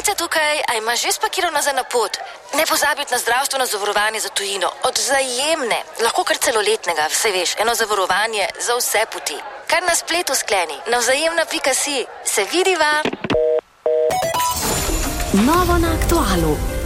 Mojca tukaj, a imaš že spakirano za na pot? Ne pozabiti na zdravstveno zavarovanje za tujino. Od Vzajemne, lahko kar celoletnega, vse veš, eno zavarovanje za vse poti. Kar na spletu skleni, na vzajemna.si. Se vidiva? Novo na Aktualu.